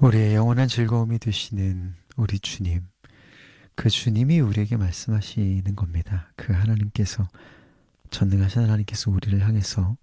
우리의 영원한 즐거움이 되시는 우리 주님, 그 주님이 우리에게 말씀하시는 겁니다. 그 하나님께서, 전능하신 하나님께서 우리를 향해서